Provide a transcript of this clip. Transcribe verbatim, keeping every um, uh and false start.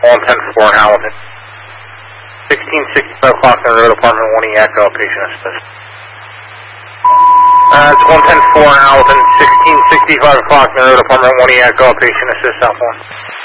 one ten four in Hamilton. sixteen sixty-five Clockner Road, apartment one E Echo, patient assist. Uh, it's one ten four in Hamilton, sixteen sixty-five Clockner Road, apartment one E Echo, patient assist, South one.